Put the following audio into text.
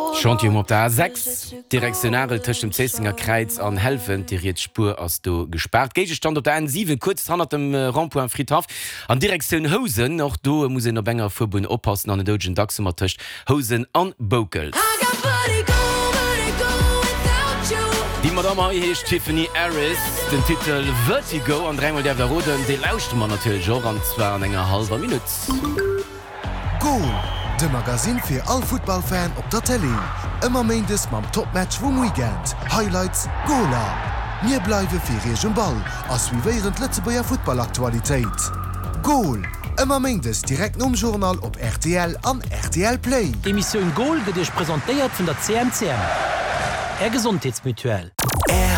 Chantium op der A6 Direktionarel tech dem Zesinger Kreiz an helfen Di Spur ass du gesperrt. Gege stand op der N7 kurz han dem Rampo an Friedhof an Direktion Hosen noch du muss no Bennger vubun oppassen an den Dogen Daxmmer töcht Hosen an Bokel. Die Madame hecht Tiffany Harris den Titel Vertigo an dreimal der Roden de lauschte man natürlich Jo an 2 enger halber Minute. Goal, de Magasin fir all Footballfan op der Tele. Immer meindes mam Topmatch vum Weekend. Highlights, Gola. Mir bleiwe fir regem Ball, ass wie während Letzebauer Footballaktualitéit. Goal, immer meindes direkt um Journal op RTL an RTL Play. Emission Goal wird euch präsentiert von der CMCM. Gesundheitsmutuell.